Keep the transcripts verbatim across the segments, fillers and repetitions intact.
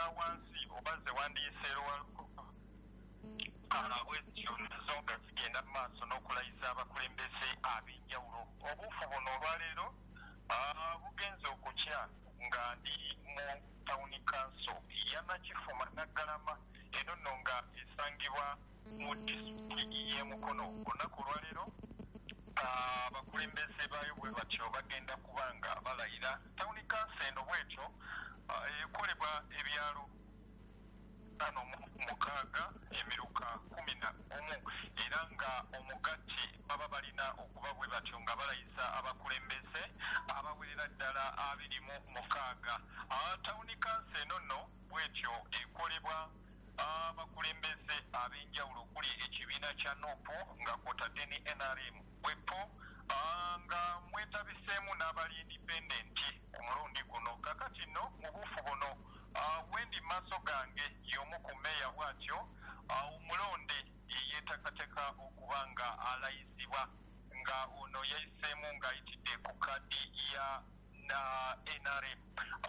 wansi oba ze wandiyiseerwa bwetyo nazo nga zigenda mu maaso n'okulayiza abakulembeze ab'enjawulo. Obuufu buno olwaleero bugenze okukya nga ndi mu tawuni kanso ya Nakifuma Naggalama, eno nno nga esangibwa mu disitulikiti y'e Mukono. Olunaku olwaleero abakulembeze baayo bwe batyo bagenda kuba nga balayira. Tawuni kanso eno bwetyo ekolebwa ebyalo ano mukaaga emiruka kumi na omu, era nga omugati baba balina okuba bwe batyo nga balayiza abakulembeze abawerera ddala abiri mu mukaaga. Tawuni kanso eno nno bwetyo ekolebwa abakulembeze ab'enjawulo okuli ekibiina kya Nuupu nga kwotadde ne N R M bwepo nga mwetabiseemu n'abali indipendenti ku mulundi guno. Kakati nno mu buufu buno wendi maaso gange y'omu ku mmeeya bw'atyo omulonde yeeteekateeka okuba nga alayizibwa, nga ono yayiseemu ng'ayitidde ku kadi ya N R M.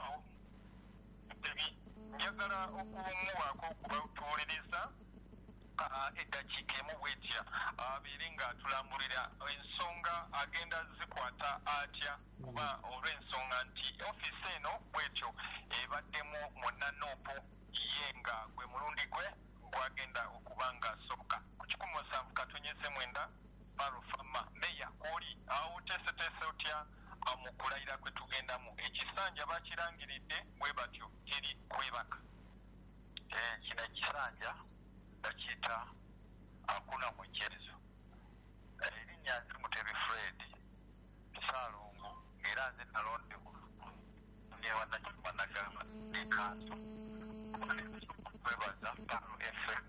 Njagala okumuwaako okubatuuliriza eddakiika emu bwetya abeere ng'atulambulira ensonga agenda zikwata atya, kuba olw'ensonga nti ofiisi eno bwetyo ebaddemu Monna Nuupu ye nga gwe mulundi gwe gwagenda okuba nga asooka. Ku kikumi musanvu katonyeze mwenda Alufama Meya kwoli awo teeseteese otya mu kulayira kwe tugendamu. Ekisanja bakirangiridde bwe batyo teri kwebaka. Kino ekisanja bakiyita Hakuna Mwecherezo. Erinnya nti Mutebi Fred Saalongo, ng'era nze nalondebwa newa Nakifuma Naggalama ne kanso kwebaza Palo F M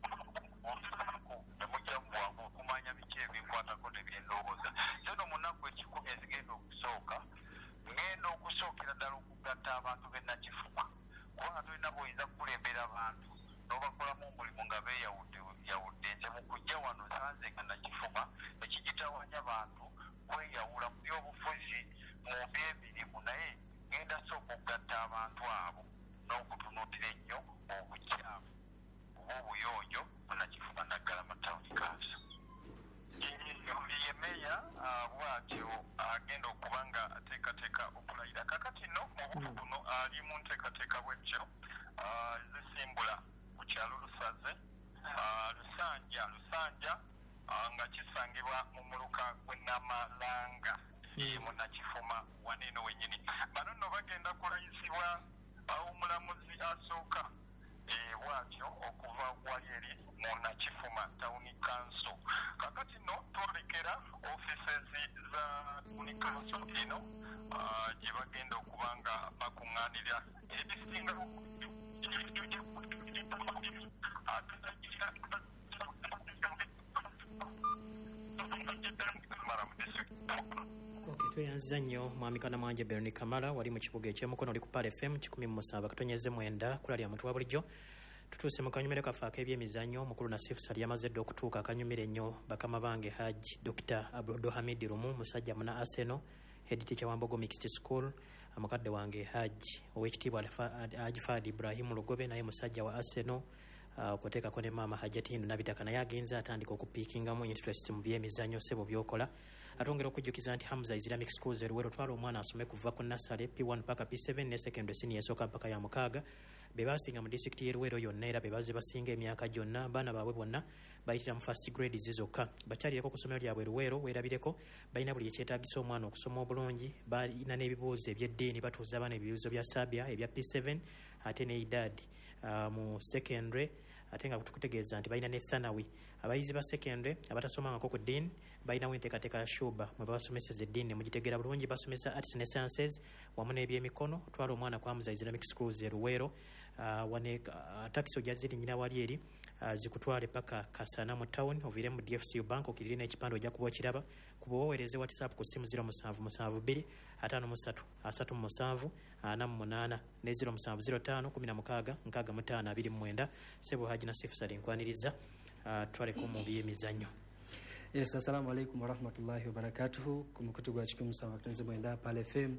nemujja mubwangu okumanya biki ebinkwatako nebyendowooza. Zeno mu nnaku ekikumi ezigenda okusooka ngenda okusookera ddala okugatta abantu b'e Nakifuma, kubanga tulina bw'oyinza kukulembera abantu n'obakolamu omulimu nga beeyawudde yawudde. Nze mu kujja wano sanze nga Nakifuma ekigitawanya abantu kweyawula mu byobufuzi mu by'emirimu, naye ngenda sooka okugatta abantu abo n'okutunuulira ennyo obukyafu oba obuyonjo mu Nakifuma Naggalama Town Council. Ye meeya bw'atyo agenda okuba nga ateekateeka okulayira. Kakati nno mu bufu buno ali mu nteekateeka bw'etyo zisimbula ku kyalo Lusaze, Lusanja Lusanja nga kisangibwa mu muluka gwe Namalanga mu Nakifuma waneeno wennyini. Bano nno bagenda kulayizibwa omulamuzi asooka bw'atyo okuva wali eri mu Nakifuma Town Council. Kakati nno twolekera ofiisezi za Town Council eno gye bagenda okuba nga bakuŋŋaanira ebisinga tweyanziza nnyo mwami Kanamwanje Bernie Kamala wali mu kibuga eky'Emukono, oli ku Pal F M kikumi mu musanvu katonyeze mwenda kulalya muntu wa bulijjo. Tutuuse mu kanyumiro kaffe ak'ebyemizannyo. Mukulu Nasifu Sali yamaze dda okutuuka. Akanyumiro ennyo bakama bange Haji Doctor Abdulhamid Rumu, musajja muna Arsenal, head teacher wa Mbogo Mixed School. Amukadde wange Haji owekitiibwa Haji Fad Ibrahim Lugobe, naye musajja wa Arsenal. Okuteekako ne maama Hajjati Hindu Nabitaka naye agenza atandika okupiikingamu interest mu byemizannyo sebo byokola. Atongera okujjukiza nti Hamza Islamic Schools Eruwero twala omwana asome kuva ku Nasale P one paka P seven ne secondary senior esooka mpaka ya mukaaga. Be basinga mu district y'Eruwero yonna era be baze basinga emyaka gyonna. Abaana baabwe bonna bayitira mu first grade zizokka. Bakyalireko ku ssomero lyabwe Eruwero weerabireko, balina buli ekyetaagisa omwana okusoma obulungi. Balina n'ebibuuzo eby'eddiini, batuuza abaana ebibuuzo bya Sabia ebya P seven ate ne idadi mu secondary. Ate nga tukutegeeza nti balina ne Thanawi. Abayizi ba secondary abatasomangako ku ddiini balinawo enteekateeka ya Shuba mwe babasomeseza eddiini mugitegeera bulungi. Basomesa arts ne sciences wamu n'ebyemikono. Twala omwana kwa Hamza Islamic Schools Eruwero. Wane takisi ojja ziri nnyina wali eri zikutwale paka Kasana mu town ovire mu D F C bank okirire n'ekipande ojja kuba okiraba. Kuba oweereze WhatsApp ku ssimu zero musanvu musanvu bbiri ataano mu ssatu asatu mu musanvu ana mu munaana ne zero musanvu zero ttaano kumi na mukaaga nkaaga mu ttaano abiri mu mwenda. Sebo Haji Nasifu Sali nkwaniriza twaleko mu byemizannyo. Yes, assalamu alaikum warahmatullahi wabarakatuhu. Ku mukutu gwa kikumi musanvu katonze mwenda Pal F M